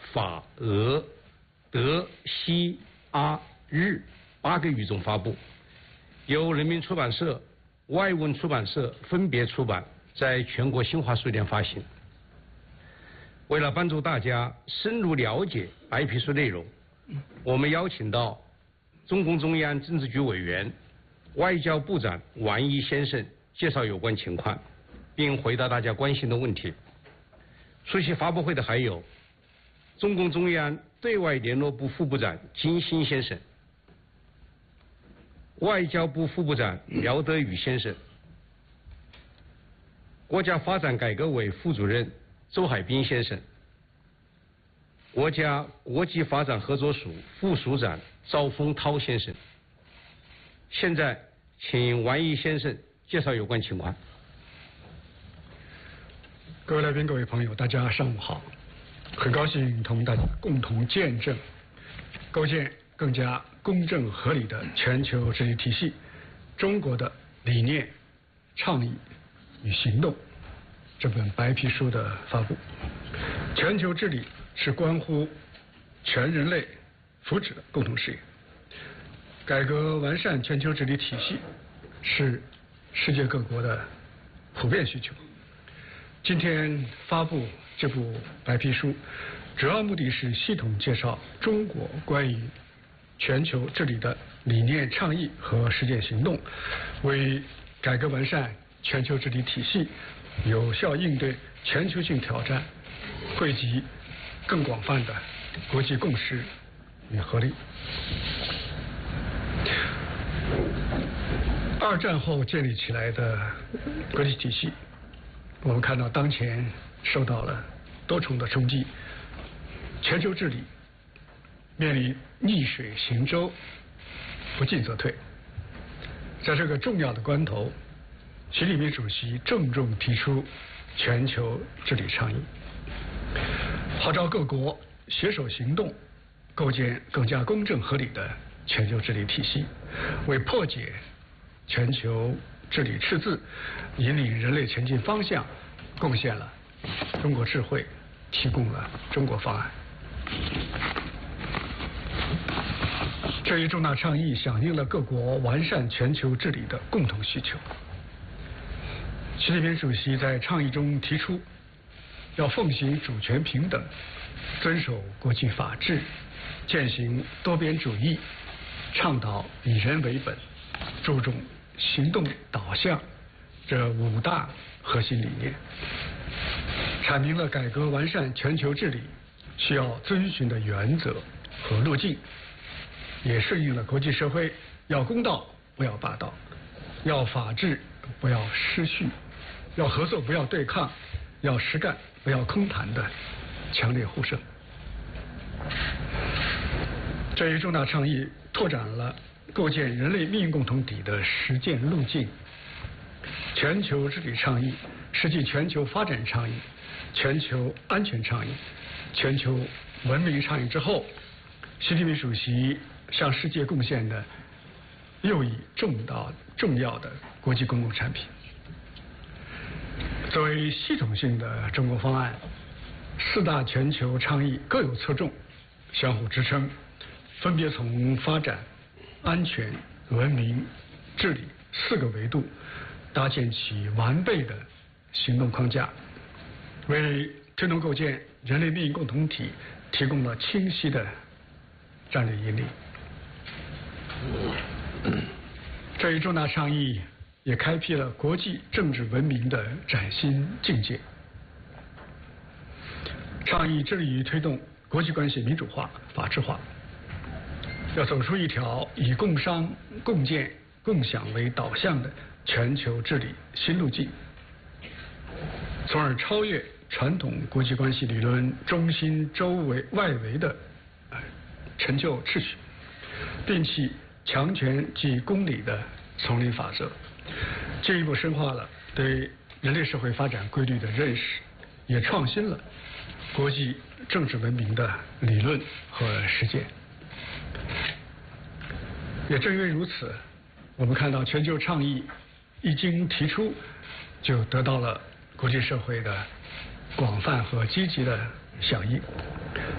法、俄、德、西、阿、日8个语种发布，由人民出版社、外文出版社分别出版，在全国新华书店发行。为了帮助大家深入了解白皮书内容，我们邀请到中共中央政治局委员、外交部长王毅先生介绍有关情况，并回答大家关心的问题。出席发布会的还有中共中央对外联络部副部长金星先生、外交部副部长苗德宇先生、国家发展改革委副主任周海滨先生、国家国际发展合作署副署长赵丰涛先生。现在请王毅先生介绍有关情况。 各位来宾、各位朋友，大家上午好！很高兴同大家共同见证构建更加公正合理的全球治理体系中国的理念、倡议与行动这本白皮书的发布。全球治理是关乎全人类福祉的共同事业，改革完善全球治理体系是世界各国的普遍需求。今天发布这部白皮书，主要目的是系统介绍中国关于全球治理的理念、倡议和实践行动，为改革完善全球治理体系、有效应对全球性挑战汇集更广泛的国际共识与合力。二战后建立起来的国际体系，我们看到当前受到了多重的冲击，全球治理面临逆水行舟、不进则退。在这个重要的关头，习近平主席郑重提出全球治理倡议，号召各国携手行动，构建更加公正合理的全球治理体系，为破解全球治理赤字、引领人类前进方向贡献了中国智慧，提供了中国方案。这一重大倡议响应了各国完善全球治理的共同需求。习近平主席在倡议中提出，要奉行主权平等，遵守国际法治，践行多边主义，倡导以人为本，注重行动导向这5大核心理念，阐明了改革完善全球治理需要遵循的原则和路径，也顺应了国际社会要公道不要霸道，要法治不要失序，要合作不要对抗，要实干不要空谈的强烈呼声。这一重大倡议拓展了构建人类命运共同体的实践路径。全球治理倡议是继全球发展倡议、全球安全倡议、全球文明倡议之后，习近平主席向世界贡献的又一重要的国际公共产品。作为系统性的中国方案，4大全球倡议各有侧重，相互支撑，分别从发展、安全、文明、治理4个维度搭建起完备的行动框架，为推动构建人类命运共同体提供了清晰的战略引领。这一重大倡议也开辟了国际政治文明的崭新境界。倡议致力于推动国际关系民主化、法治化，要走出一条以共商、共建、共享为导向的全球治理新路径，从而超越传统国际关系理论中心周围外围的陈旧秩序，摒弃强权即公理的丛林法则，进一步深化了对人类社会发展规律的认识，也创新了国际政治文明的理论和实践。也正因为如此，我们看到全球倡议一经提出，就得到了国际社会的广泛和积极的响应。